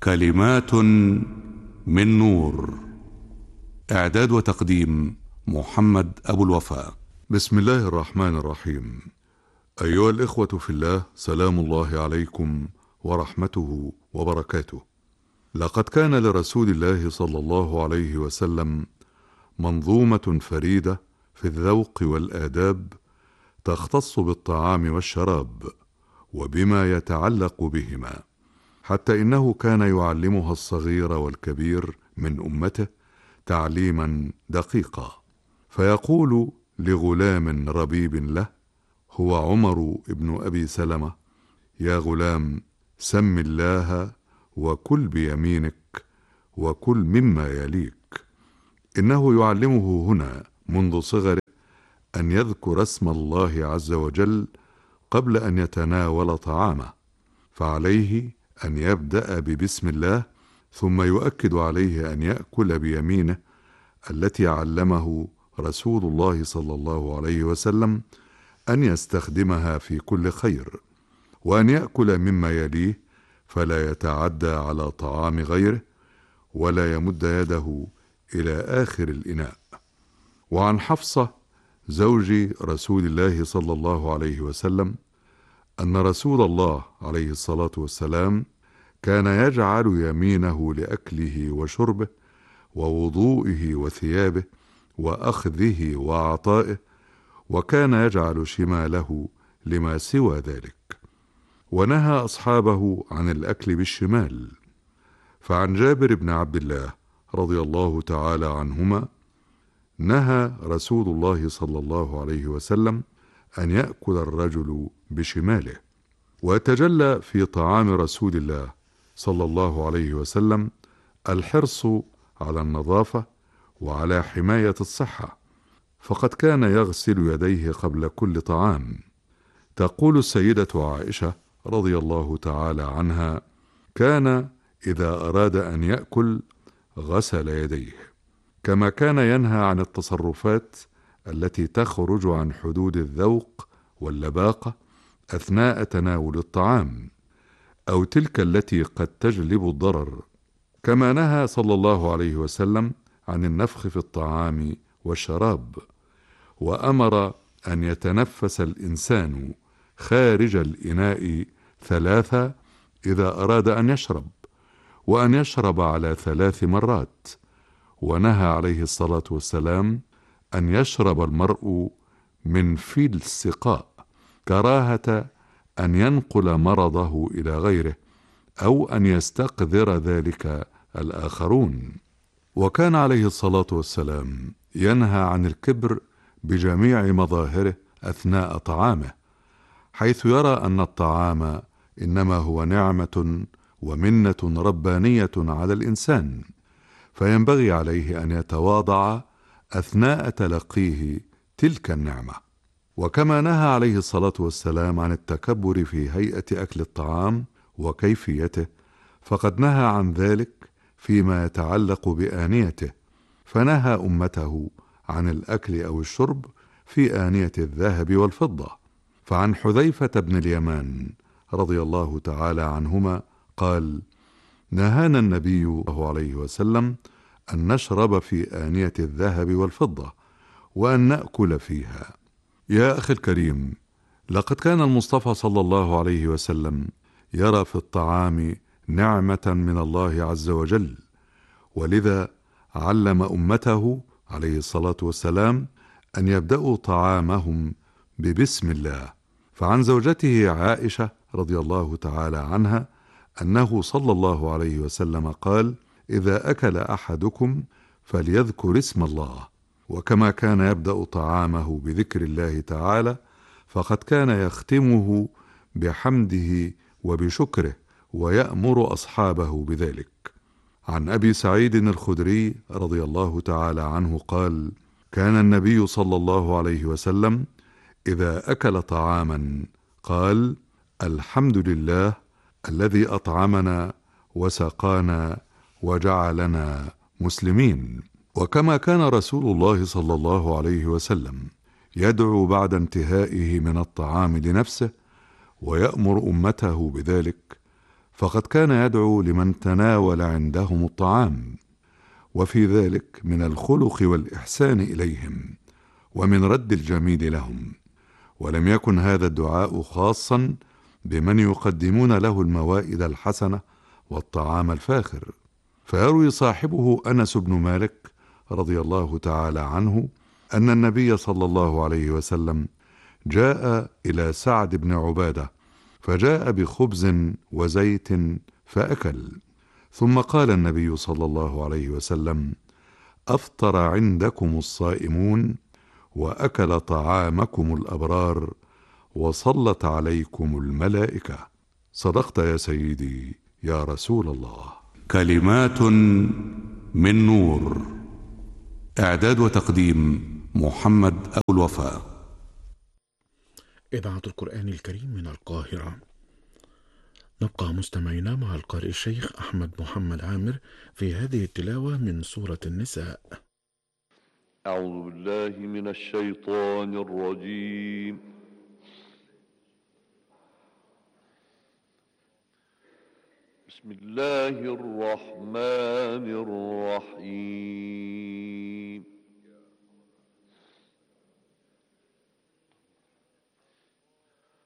كلمات من نور. إعداد وتقديم محمد أبو الوفاء. بسم الله الرحمن الرحيم. أيها الإخوة في الله، سلام الله عليكم ورحمته وبركاته. لقد كان لرسول الله صلى الله عليه وسلم منظومة فريدة في الذوق والآداب تختص بالطعام والشراب وبما يتعلق بهما، حتى إنه كان يعلمها الصغير والكبير من أمته تعليما دقيقا، فيقول لغلام ربيب له هو عمر بن أبي سلمة: يا غلام، سم الله وكل بيمينك وكل مما يليك. إنه يعلمه هنا منذ صغره أن يذكر اسم الله عز وجل قبل أن يتناول طعامه، فعليه أن يبدأ ببسم الله، ثم يؤكد عليه أن يأكل بيمينه التي علمه رسول الله صلى الله عليه وسلم أن يستخدمها في كل خير، وأن يأكل مما يليه فلا يتعدى على طعام غيره ولا يمد يده إلى آخر الإناء. وعن حفصة زوج رسول الله صلى الله عليه وسلم أن رسول الله عليه الصلاة والسلام كان يجعل يمينه لأكله وشربه ووضوئه وثيابه وأخذه وعطائه، وكان يجعل شماله لما سوى ذلك، ونهى أصحابه عن الأكل بالشمال. فعن جابر بن عبد الله رضي الله تعالى عنهما نهى رسول الله صلى الله عليه وسلم أن يأكل الرجل بشماله. ويتجلى في طعام رسول الله صلى الله عليه وسلم الحرص على النظافة وعلى حماية الصحة، فقد كان يغسل يديه قبل كل طعام. تقول السيدة عائشة رضي الله تعالى عنها: كان إذا أراد أن يأكل غسل يديه، كما كان ينهى عن التصرفات التي تخرج عن حدود الذوق واللباقة أثناء تناول الطعام، أو تلك التي قد تجلب الضرر، كما نهى صلى الله عليه وسلم عن النفخ في الطعام والشراب، وأمر أن يتنفس الإنسان خارج الإناء 3 إذا أراد أن يشرب، وأن يشرب على 3 مرات، ونهى عليه الصلاة والسلام أن يشرب المرء من في السقاء كراهة أن ينقل مرضه إلى غيره أو أن يستقذر ذلك الآخرون. وكان عليه الصلاة والسلام ينهى عن الكبر بجميع مظاهره أثناء طعامه، حيث يرى أن الطعام إنما هو نعمة ومنة ربانية على الإنسان، فينبغي عليه أن يتواضع أثناء تلقيه تلك النعمة. وكما نهى عليه الصلاة والسلام عن التكبر في هيئة أكل الطعام وكيفيته، فقد نهى عن ذلك فيما يتعلق بآنيته، فنهى أمته عن الأكل أو الشرب في آنية الذهب والفضة. فعن حذيفة بن اليمان رضي الله تعالى عنهما قال: نهانا النبي صلى الله عليه وسلم أن نشرب في آنية الذهب والفضة وأن نأكل فيها. يا أخي الكريم، لقد كان المصطفى صلى الله عليه وسلم يرى في الطعام نعمة من الله عز وجل، ولذا علم أمته عليه الصلاة والسلام أن يبدأوا طعامهم ببسم الله. فعن زوجته عائشة رضي الله تعالى عنها أنه صلى الله عليه وسلم قال: إذا أكل أحدكم فليذكر اسم الله. وكما كان يبدأ طعامه بذكر الله تعالى، فقد كان يختمه بحمده وبشكره ويأمر أصحابه بذلك. عن أبي سعيد الخدري رضي الله تعالى عنه قال: كان النبي صلى الله عليه وسلم إذا أكل طعاما قال: الحمد لله الذي أطعمنا وسقانا وجعلنا مسلمين. وكما كان رسول الله صلى الله عليه وسلم يدعو بعد انتهائه من الطعام لنفسه ويأمر أمته بذلك، فقد كان يدعو لمن تناول عندهم الطعام، وفي ذلك من الخلق والإحسان إليهم ومن رد الجميل لهم. ولم يكن هذا الدعاء خاصا بمن يقدمون له الموائد الحسنة والطعام الفاخر، فيروي صاحبه أنس بن مالك رضي الله تعالى عنه أن النبي صلى الله عليه وسلم جاء إلى سعد بن عبادة فجاء بخبز وزيت فأكل، ثم قال النبي صلى الله عليه وسلم: أفطر عندكم الصائمون وأكل طعامكم الأبرار وصلت عليكم الملائكة. صدقت يا سيدي يا رسول الله. كلمات من نور. إعداد وتقديم محمد أبو الوفاء. إذاعة القرآن الكريم من القاهرة. نبقى مستمعين مع القارئ الشيخ أحمد محمد عامر في هذه التلاوة من سورة النساء. أعوذ بالله من الشيطان الرجيم. بسم الله الرحمن الرحيم.